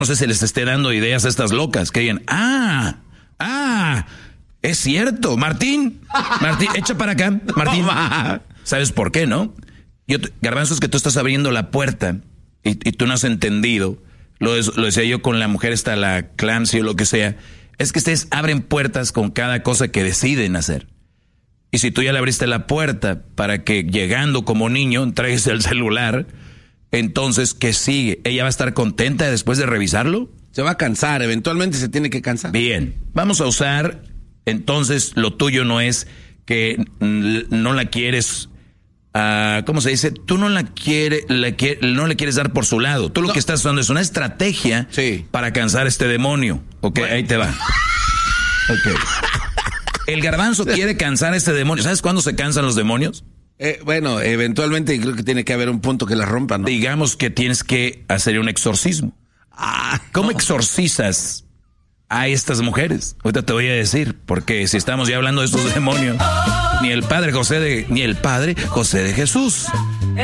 no sé si les esté dando ideas a estas locas que digan, es cierto, Martín, echa para acá, Martín. ¿Sabes por qué, no? Garbanzo, es que tú estás abriendo la puerta y tú no has entendido. Lo decía yo con la mujer esta, la Clancy o lo que sea. Es que ustedes abren puertas con cada cosa que deciden hacer. Y si tú ya le abriste la puerta para que llegando como niño entregues el celular, entonces, ¿qué sigue? ¿Ella va a estar contenta después de revisarlo? Se va a cansar, eventualmente se tiene que cansar. Bien, vamos a usar, entonces lo tuyo no es que no la quieres, ¿cómo se dice? Tú no la quieres, no le quieres dar por su lado. Tú lo que estás usando es una estrategia para cansar a este demonio. Ok, bueno. Ahí te va. Ok. El garbanzo quiere cansar a este demonio. ¿Sabes cuándo se cansan los demonios? Bueno, eventualmente creo que tiene que haber un punto que la rompa, ¿no? Digamos que tienes que hacer un exorcismo. ¿Cómo exorcizas a estas mujeres? Ahorita te voy a decir, porque si estamos ya hablando de estos demonios, ni el padre José de Jesús